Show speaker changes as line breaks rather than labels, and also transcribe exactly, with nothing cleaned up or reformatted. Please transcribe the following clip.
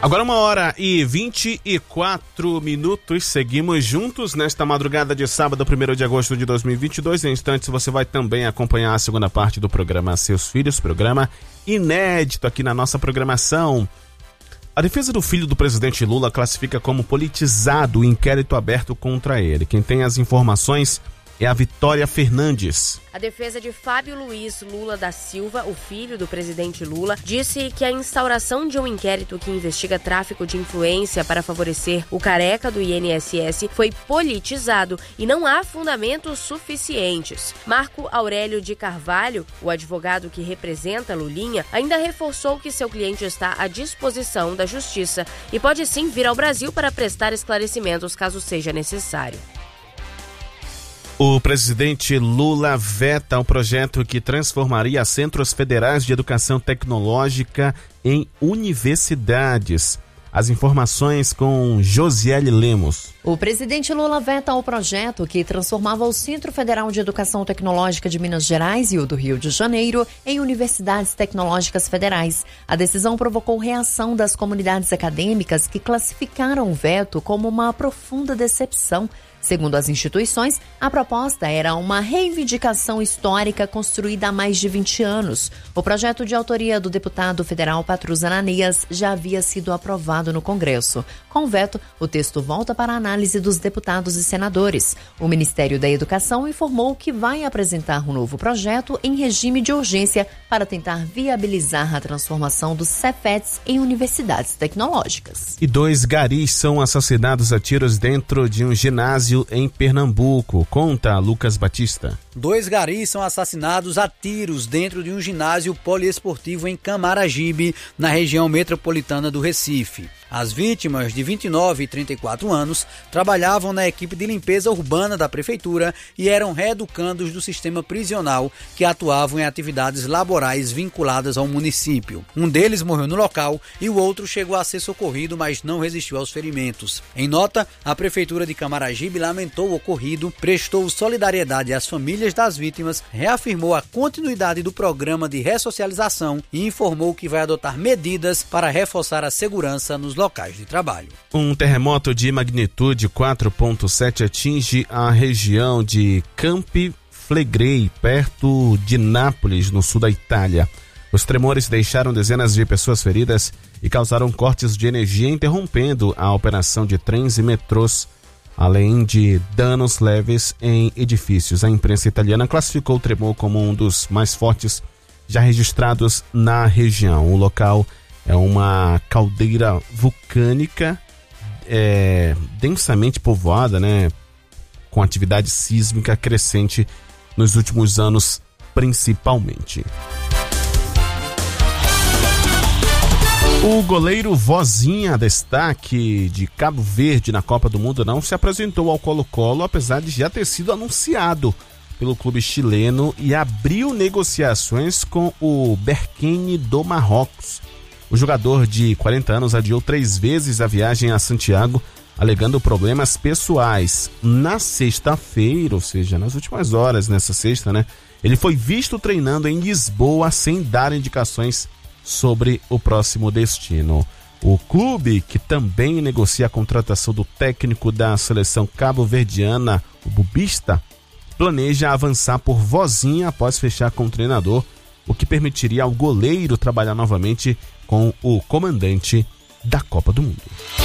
Agora uma hora e vinte e quatro minutos, seguimos juntos nesta madrugada de sábado, primeiro de agosto de dois mil e vinte e dois. Em instantes você vai também acompanhar a segunda parte do programa Seus Filhos, programa inédito aqui na nossa programação. A defesa do filho do presidente Lula classifica como politizado o inquérito aberto contra ele. Quem tem as informações é a Vitória Fernandes.
A defesa de Fábio Luiz Lula da Silva, o filho do presidente Lula, disse que a instauração de um inquérito que investiga tráfico de influência para favorecer o careca do I N S S foi politizado e não há fundamentos suficientes. Marco Aurélio de Carvalho, o advogado que representa Lulinha, ainda reforçou que seu cliente está à disposição da justiça e pode sim vir ao Brasil para prestar esclarecimentos caso seja necessário.
O presidente Lula veta o projeto que transformaria centros federais de educação tecnológica em universidades. As informações com Josiele Lemos.
O presidente Lula veta o projeto que transformava o Centro Federal de Educação Tecnológica de Minas Gerais e o do Rio de Janeiro em universidades tecnológicas federais. A decisão provocou reação das comunidades acadêmicas que classificaram o veto como uma profunda decepção. Segundo as instituições, a proposta era uma reivindicação histórica construída há mais de vinte anos. O projeto de autoria do deputado federal Patrus Ananias já havia sido aprovado no Congresso. Com o veto, o texto volta para a análise dos deputados e senadores. O Ministério da Educação informou que vai apresentar um novo projeto em regime de urgência para tentar viabilizar a transformação dos Cefetes em universidades tecnológicas.
E dois garis são assassinados a tiros dentro de um ginásio em Pernambuco. Conta Lucas Batista.
Dois garis são assassinados a tiros dentro de um ginásio poliesportivo em Camaragibe, na região metropolitana do Recife. As vítimas, de vinte e nove e trinta e quatro anos, trabalhavam na equipe de limpeza urbana da prefeitura e eram reeducandos do sistema prisional que atuavam em atividades laborais vinculadas ao município. Um deles morreu no local e o outro chegou a ser socorrido, mas não resistiu aos ferimentos. Em nota, a prefeitura de Camaragibe lamentou o ocorrido, prestou solidariedade às famílias das vítimas, reafirmou a continuidade do programa de ressocialização e informou que vai adotar medidas para reforçar a segurança nos locais de trabalho.
Um terremoto de magnitude quatro ponto sete atinge a região de Campi Flegrei, perto de Nápoles, no sul da Itália. Os tremores deixaram dezenas de pessoas feridas e causaram cortes de energia, interrompendo a operação de trens e metrôs, além de danos leves em edifícios. A imprensa italiana classificou o tremor como um dos mais fortes já registrados na região. O local é uma caldeira vulcânica é, densamente povoada, né, com atividade sísmica crescente nos últimos anos, principalmente. O goleiro Vozinha, destaque de Cabo Verde na Copa do Mundo, não se apresentou ao Colo-Colo, apesar de já ter sido anunciado pelo clube chileno e abriu negociações com o Berkane do Marrocos. O jogador de quarenta anos adiou três vezes a viagem a Santiago, alegando problemas pessoais. Na sexta-feira, ou seja, nas últimas horas, nessa sexta, né, ele foi visto treinando em Lisboa sem dar indicações sobre o próximo destino. O clube, que também negocia a contratação do técnico da seleção cabo-verdiana, o Bubista, planeja avançar por Vozinha após fechar com o treinador, o que permitiria ao goleiro trabalhar novamente com o comandante da Copa do Mundo.